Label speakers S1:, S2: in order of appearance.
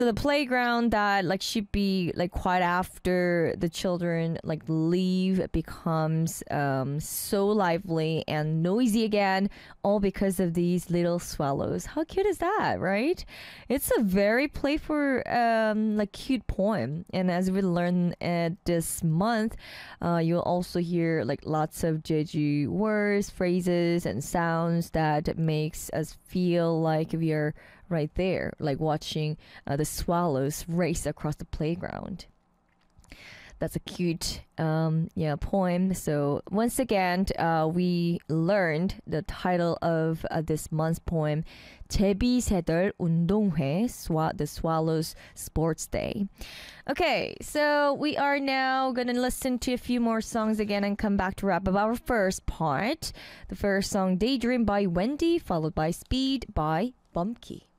S1: So the playground that like should be like quite after the children like leave becomes so lively and noisy again, all because of these little swallows. How cute is that, right? It's a very playful like cute poem, and as we learn this month, you'll also hear like lots of Jeju words, phrases, and sounds that makes us feel like we are right there, like watching the swallows race across the playground. That's a cute yeah, poem. So once again, we learned the title of this month's poem, 제비새들 운동회, the Swallows Sports Day. Okay, so we are now gonna listen to a few more songs again and come back to wrap up our first part. The first song, Daydream by Wendy, followed by Speed by Bumpkey.